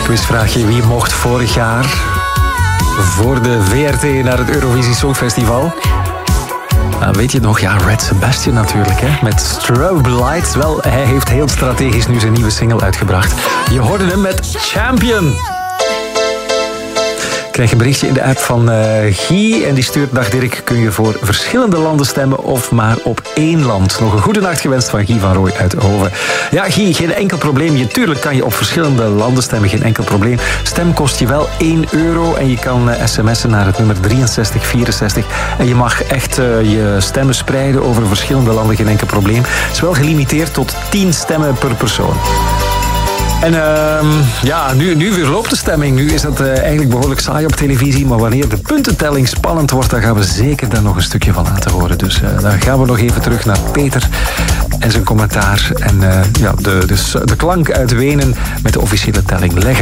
Quizvraagje: wie mocht vorig jaar voor de VRT naar het Eurovisie Songfestival? Weet je nog? Ja, Red Sebastian natuurlijk, hè? Met Strobe Lights. Wel, hij heeft heel strategisch nu zijn nieuwe single uitgebracht. Je hoorde hem met Champion. Ik krijg een berichtje in de app van Guy en die stuurt: dag Dirk, kun je voor verschillende landen stemmen of maar op één land? Nog een goede nacht gewenst van Guy van Rooij uit Hoven. Ja, Guy, geen enkel probleem. Tuurlijk kan je op verschillende landen stemmen, geen enkel probleem. Stem kost je wel €1 en je kan sms'en naar het nummer 6364. En je mag echt je stemmen spreiden over verschillende landen, geen enkel probleem. Het is wel gelimiteerd tot 10 stemmen per persoon. En nu verloopt de stemming. Nu is dat eigenlijk behoorlijk saai op televisie. Maar wanneer de puntentelling spannend wordt, dan gaan we zeker daar nog een stukje van laten horen. Dus dan gaan we nog even terug naar Peter en zijn commentaar. En de klank uit Wenen met de officiële telling leggen we